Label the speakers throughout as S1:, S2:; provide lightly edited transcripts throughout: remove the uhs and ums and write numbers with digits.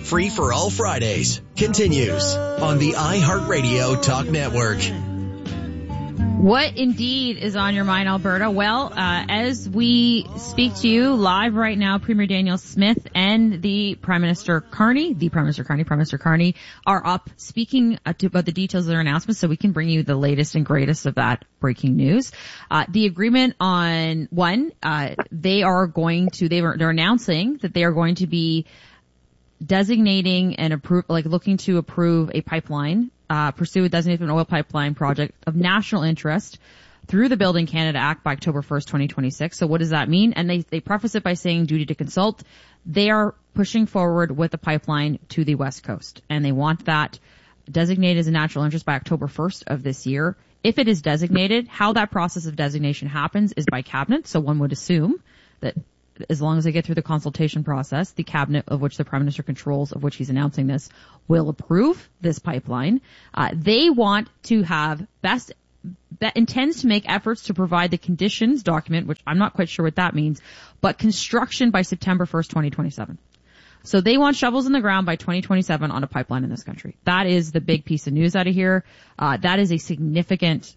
S1: Free for All Fridays continues on the iHeartRadio Talk Network.
S2: What indeed is on your mind, Alberta? Well, as we speak to you live right now, Premier Danielle Smith and the Prime Minister Carney are up speaking about the details of their announcement, so we can bring you the latest and greatest of that breaking news. The agreement on they're announcing that they are going to be designating and looking to approve a pipeline, pursue a designated oil pipeline project of national interest through the Building Canada Act by October 1st, 2026. So what does that mean? And they preface it by saying duty to consult. They are pushing forward with the pipeline to the West Coast, and they want that designated as a national interest by October 1st of this year. If it is designated, how that process of designation happens is by cabinet. So one would assume that as long as they get through the consultation process, the cabinet of which the Prime Minister controls, of which he's announcing this, will approve this pipeline. They want to have intends to make efforts to provide the conditions document, which I'm not quite sure what that means, but construction by September 1st, 2027. So they want shovels in the ground by 2027 on a pipeline in this country. That is the big piece of news out of here. That is a significant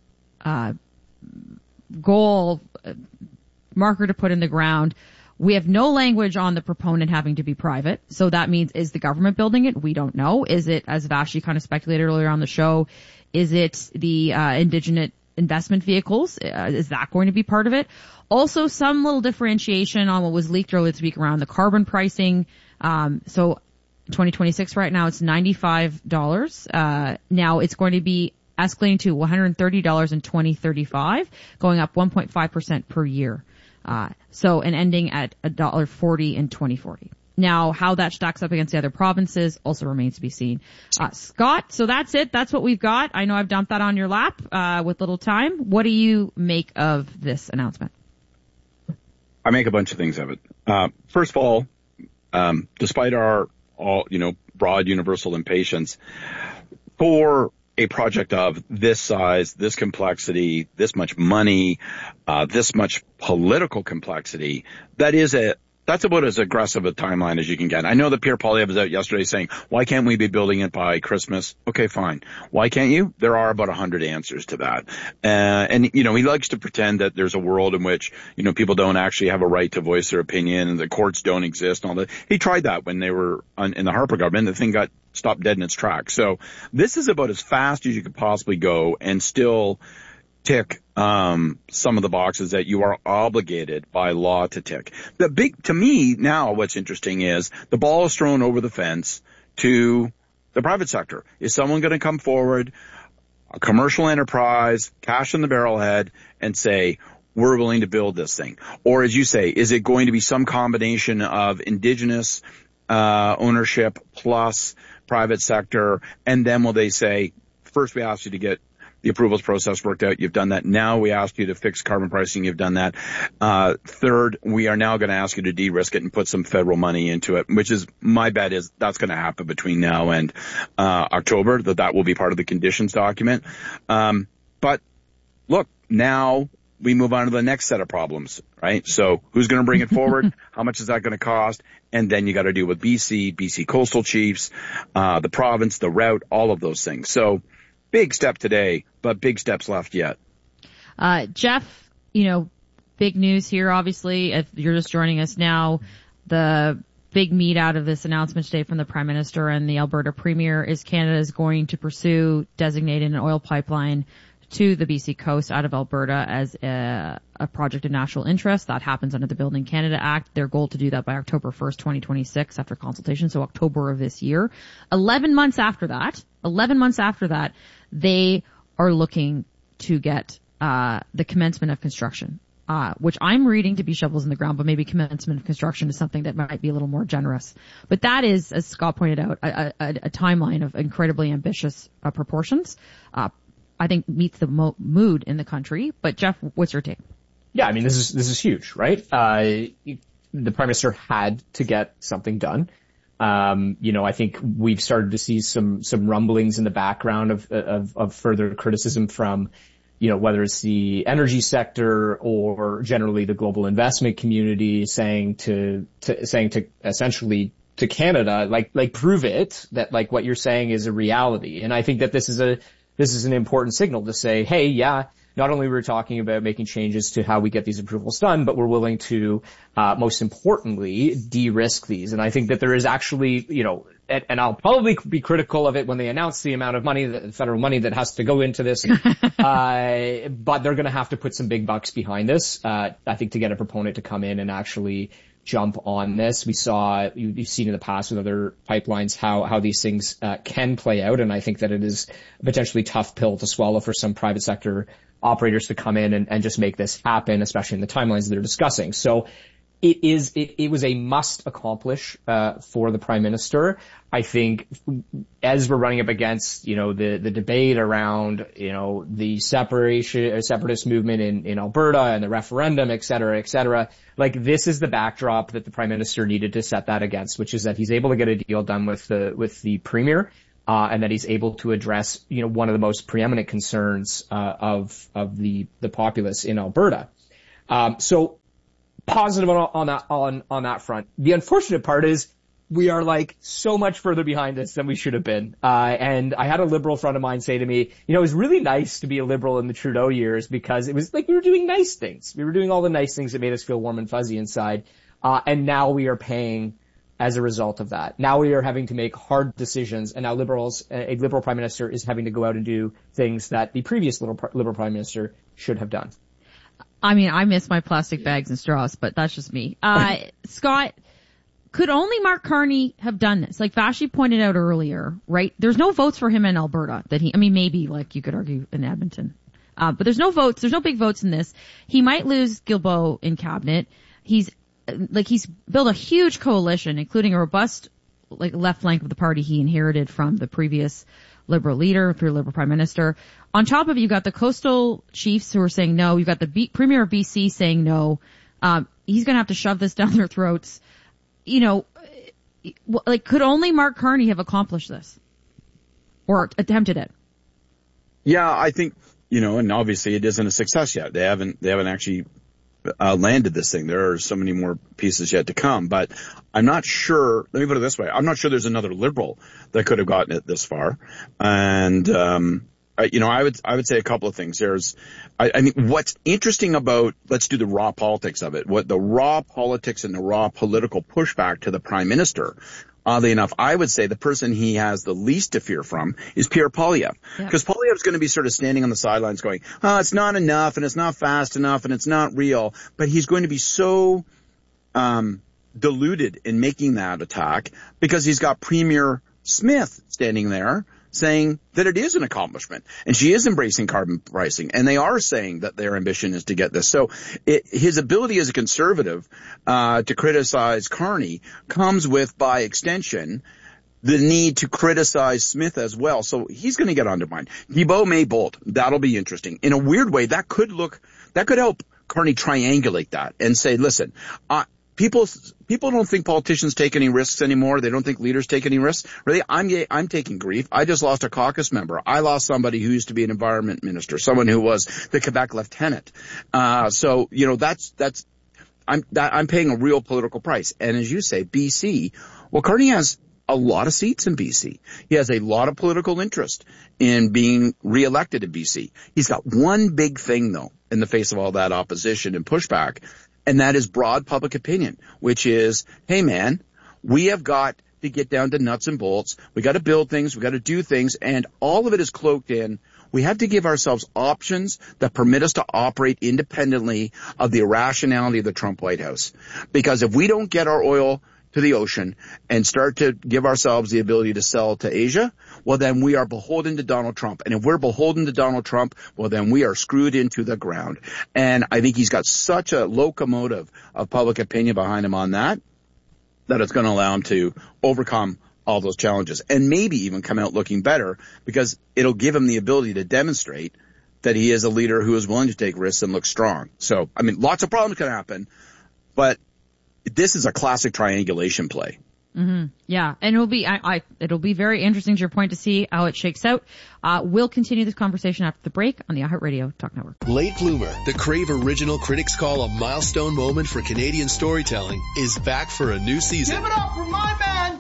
S2: goal marker to put in the ground. We have no language on the proponent having to be private. So that means, is the government building it? We don't know. Is it, as Vashi kind of speculated earlier on the show, is it the indigenous investment vehicles? Is that going to be part of it? Also, some little differentiation on what was leaked earlier this week around the carbon pricing. So 2026 right now, it's $95. Now it's going to be escalating to $130 in 2035, going up 1.5% per year. And ending at $1.40 in 2040. Now, how that stacks up against the other provinces also remains to be seen. Scott, so that's it. That's what we've got. I know I've dumped that on your lap, with little time. What do you make of this announcement?
S3: I make a bunch of things of it. First of all, despite our broad universal impatience for a project of this size, this complexity, this much money, this much political complexity, that's about as aggressive a timeline as you can get. I know that Pierre Poilievre was out yesterday saying, why can't we be building it by Christmas? Okay, fine. Why can't you? There are about 100 answers to that. And he likes to pretend that there's a world in which, people don't actually have a right to voice their opinion and the courts don't exist and all that. He tried that when they were in the Harper government. The thing got stopped dead in its tracks. So this is about as fast as you could possibly go and still tick some of the boxes that you are obligated by law to tick. To me now, what's interesting is the ball is thrown over the fence to the private sector. Is someone going to come forward, a commercial enterprise, cash in the barrelhead, and say, we're willing to build this thing? Or as you say, is it going to be some combination of indigenous ownership plus private sector, and then will they say, first we asked you to get the approvals process worked out, you've done that. Now we ask you to fix carbon pricing, you've done that. Third, we are now going to ask you to de-risk it and put some federal money into it, which is, my bet is that's going to happen between now and October, that will be part of the conditions document. But look, now we move on to the next set of problems, right? So who's going to bring it forward? How much is that going to cost? And then you got to deal with BC coastal chiefs, the province, the route, all of those things. So big step today, but big steps left yet.
S2: Jeff, big news here, obviously. If you're just joining us now, the big meat out of this announcement today from the Prime Minister and the Alberta Premier is Canada is going to pursue designating an oil pipeline to the BC coast out of Alberta as a project of national interest. That happens under the Building Canada Act. Their goal to do that by October 1st, 2026 after consultation, so October of this year. 11 months after that, they are looking to get the commencement of construction, which I'm reading to be shovels in the ground, but maybe commencement of construction is something that might be a little more generous. But that is, as Scott pointed out, a timeline of incredibly ambitious proportions. I think meets the mood in the country. But Jeff, what's your take?
S4: Yeah, I mean, this is huge, right? The Prime Minister had to get something done. I think we've started to see some rumblings in the background of further criticism from, whether it's the energy sector or generally the global investment community saying to essentially to Canada, like prove it that like what you're saying is a reality. And I think that this is an important signal to say, hey, yeah, not only we're talking about making changes to how we get these approvals done, but we're willing to, most importantly, de-risk these. And I think that there is actually, you know, and I'll probably be critical of it when they announce the amount of money, the federal money that has to go into this, but they're going to have to put some big bucks behind this, I think, to get a proponent to come in and actually jump on this. We saw, you've seen in the past with other pipelines how these things can play out, and I think that it is a potentially tough pill to swallow for some private sector operators to come in and just make this happen, especially in the timelines that they're discussing. So it was a must accomplish for the Prime Minister. I think as we're running up against, you know, the debate around, you know, the separatist movement in Alberta and the referendum, et cetera, like this is the backdrop that the Prime Minister needed to set that against, which is that he's able to get a deal done with the Premier, and that he's able to address, you know, one of the most preeminent concerns of the populace in Alberta. So positive on that front. The unfortunate part is we are like so much further behind this than we should have been. And I had a Liberal friend of mine say to me, you know, it was really nice to be a Liberal in the Trudeau years because it was like we were doing nice things. We were doing all the nice things that made us feel warm and fuzzy inside. And now we are paying as a result of that. Now we are having to make hard decisions, and now a Liberal Prime Minister is having to go out and do things that the previous Liberal Prime Minister should have done.
S2: I mean, I miss my plastic bags and straws, but that's just me. Scott, could only Mark Carney have done this? Like Vashi pointed out earlier, right? There's no votes for him in Alberta maybe like you could argue in Edmonton. But there's no votes. There's no big votes in this. He might lose Guilbeault in cabinet. He's built a huge coalition, including a robust, like, left flank of the party he inherited from the previous Liberal leader through Liberal Prime Minister. On top of it, you got the coastal chiefs who are saying no. You've got the Premier of BC saying no. He's going to have to shove this down their throats. You know, like, could only Mark Carney have accomplished this or attempted it?
S3: Yeah, I think, you know, and obviously it isn't a success yet. They haven't actually landed this thing. There are so many more pieces yet to come, but I'm not sure. Let me put it this way. I'm not sure there's another Liberal that could have gotten it this far. And, you know, I would say a couple of things. I mean, what's interesting about, let's do the raw politics of it. What the raw politics and the raw political pushback to the Prime Minister, oddly enough, I would say the person he has the least to fear from is Pierre Poilievre. Because Poilievre's going to be sort of standing on the sidelines going, oh, it's not enough and it's not fast enough and it's not real. But he's going to be so deluded in making that attack because he's got Premier Smith standing there saying that it is an accomplishment, and she is embracing carbon pricing, and they are saying that their ambition is to get this. So his ability as a conservative to criticize Carney comes with, by extension, the need to criticize Smith as well. So he's going to get undermined. Guilbeault may bolt. That'll be interesting. In a weird way, that could help Carney triangulate that and say, listen, People don't think politicians take any risks anymore. They don't think leaders take any risks. Really, I'm taking grief. I just lost a caucus member. I lost somebody who used to be an environment minister, someone who was the Quebec lieutenant. So, you know, I'm paying a real political price. And as you say, BC, well, Carney has a lot of seats in BC. He has a lot of political interest in being reelected in BC. He's got one big thing, though, in the face of all that opposition and pushback, and that is broad public opinion, which is, hey, man, we have got to get down to nuts and bolts. We got to build things. We got to do things. And all of it is cloaked in. We have to give ourselves options that permit us to operate independently of the irrationality of the Trump White House. Because if we don't get our oil to the ocean and start to give ourselves the ability to sell to Asia, well, then we are beholden to Donald Trump. And if we're beholden to Donald Trump, well, then we are screwed into the ground. And I think he's got such a locomotive of public opinion behind him on that it's going to allow him to overcome all those challenges and maybe even come out looking better, because it'll give him the ability to demonstrate that he is a leader who is willing to take risks and look strong. So, I mean, lots of problems can happen, but this is a classic triangulation play.
S2: Mm-hmm. Yeah, and it'll be very interesting to your point to see how it shakes out. We'll continue this conversation after the break on the iHeartRadio Talk Network.
S5: Late Bloomer, the Crave original critics call a milestone moment for Canadian storytelling, is back for a new season.
S6: Give it up for my man,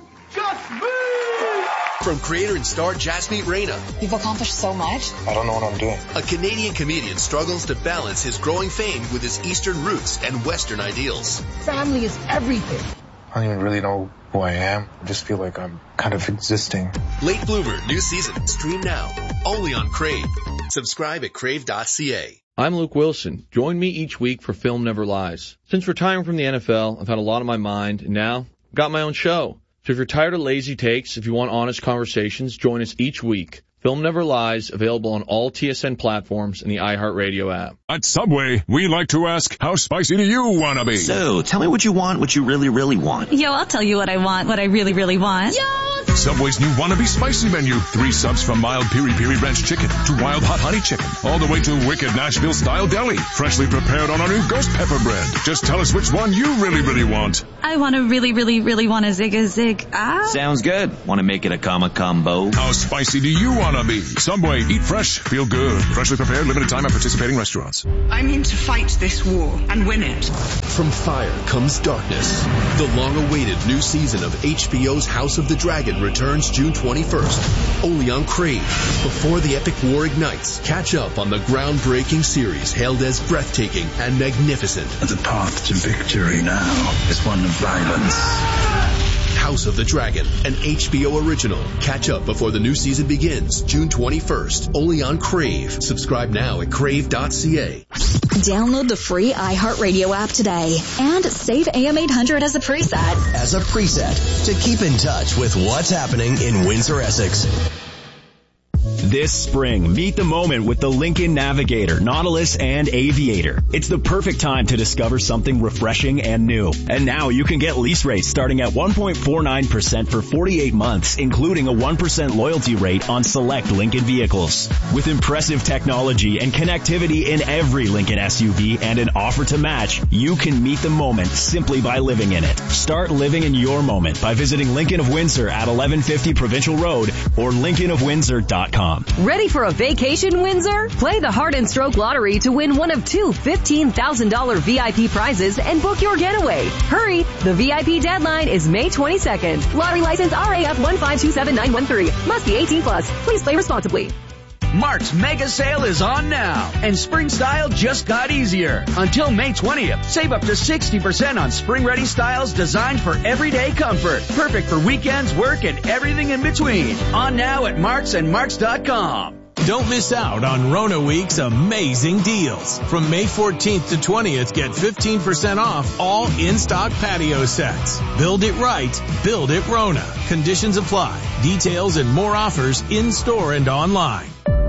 S5: From creator and star Jasmeet Reyna.
S6: You've accomplished so much.
S7: I don't know what I'm doing.
S5: A Canadian comedian struggles to balance his growing fame with his Eastern roots and Western ideals.
S6: Family is everything.
S7: I don't even really know who I am. I just feel like I'm kind of existing.
S5: Late Bloomer, new season. Stream now. Only on Crave. Subscribe at crave.ca.
S8: I'm Luke Wilson. Join me each week for Film Never Lies. Since retiring from the NFL, I've had a lot on my mind, and now I've got my own show. So if you're tired of lazy takes, if you want honest conversations, join us each week. Film Never Lies, available on all TSN platforms and the iHeartRadio app.
S9: At Subway, we like to ask, how spicy do you want to be?
S1: So, tell me what you want, what you really, really want.
S10: Yo, I'll tell you what I want, what I really, really want.
S9: Yo! Subway's new Wannabe Spicy menu. 3 subs from mild piri-piri ranch chicken to wild hot honey chicken, all the way to wicked Nashville-style deli, freshly prepared on our new ghost pepper bread. Just tell us which one you really, really want.
S10: I want to really, really, really want a zig.
S1: Sounds good. Want to make it a combo?
S9: How spicy do you want to be? Subway, eat fresh, feel good. Freshly prepared, limited time at participating restaurants.
S11: I'm in to fight this war and win it.
S5: From fire comes darkness. The long-awaited new season of HBO's House of the Dragon returns June 21st. Only on Crave. Before the epic war ignites, catch up on the groundbreaking series hailed as breathtaking and magnificent.
S12: The path to victory now is one of violence.
S5: House of the Dragon, an HBO original. Catch up before the new season begins, June 21st, only on Crave. Subscribe now at crave.ca.
S13: Download the free iHeartRadio app today and save AM800 as a preset.
S1: As a preset to keep in touch with what's happening in Windsor, Essex.
S14: This spring, meet the moment with the Lincoln Navigator, Nautilus, and Aviator. It's the perfect time to discover something refreshing and new. And now you can get lease rates starting at 1.49% for 48 months, including a 1% loyalty rate on select Lincoln vehicles. With impressive technology and connectivity in every Lincoln SUV and an offer to match, you can meet the moment simply by living in it. Start living in your moment by visiting Lincoln of Windsor at 1150 Provincial Road or lincolnofwindsor.com.
S15: Ready for a vacation, Windsor? Play the Heart and Stroke Lottery to win one of 2 $15,000 VIP prizes and book your getaway. Hurry! The VIP deadline is May 22nd. Lottery license RAF 1527913. Must be 18 plus. Please play responsibly.
S16: Mark's mega sale is on now, and spring style just got easier. Until May 20th, save up to 60% on spring-ready styles designed for everyday comfort. Perfect for weekends, work, and everything in between. On now at Marks and Marks.com.
S17: Don't miss out on Rona Week's amazing deals. From May 14th to 20th, get 15% off all in-stock patio sets. Build it right. Build it Rona. Conditions apply. Details and more offers in-store and online.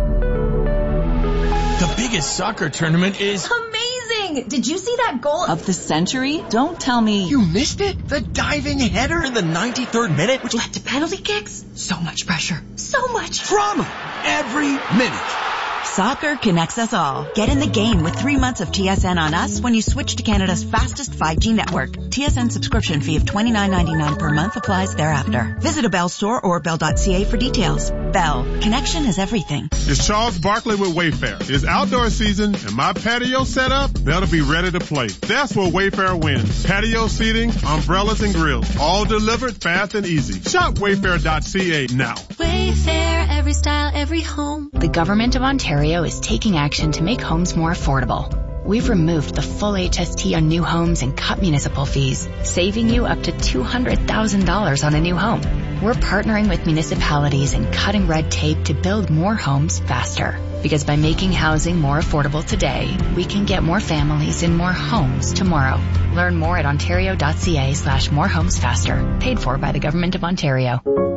S17: The biggest soccer tournament is
S18: amazing! Did you see that goal of the century? Don't tell me
S19: you missed it. The diving header in the 93rd minute,
S18: which led to penalty kicks. So much pressure. So much
S19: drama. Every minute.
S20: Soccer connects us all. Get in the game with 3 months of TSN on us when you switch to Canada's fastest 5G network. TSN subscription fee of $29.99 per month applies thereafter. Visit a Bell store or bell.ca for details. Bell. Connection is everything.
S21: It's Charles Barkley with Wayfair. It's outdoor season and my patio set up better be ready to play. That's where Wayfair wins. Patio seating, umbrellas and grills. All delivered fast and easy. Shop wayfair.ca now.
S22: Wayfair, every style, every home.
S23: The Government of Ontario is taking action to make homes more affordable. We've removed the full HST on new homes and cut municipal fees, saving you up to $200,000 on a new home. We're partnering with municipalities and cutting red tape to build more homes faster. Because by making housing more affordable today, we can get more families in more homes tomorrow. Learn more at ontario.ca/morehomesfaster. Paid for by the Government of Ontario.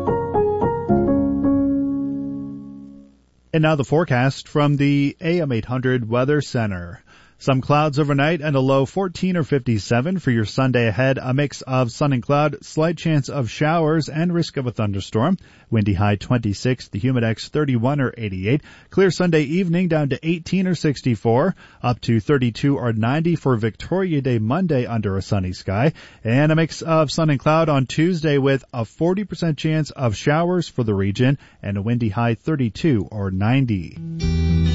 S2: And now the forecast from the AM800 Weather Center. Some clouds overnight and a low 14 or 57 for your Sunday ahead. A mix of sun and cloud, slight chance of showers and risk of a thunderstorm. Windy high 26, the humidex 31 or 88. Clear Sunday evening down to 18 or 64. Up to 32 or 90 for Victoria Day Monday under a sunny sky. And a mix of sun and cloud on Tuesday with a 40% chance of showers for the region and a windy high 32 or 90.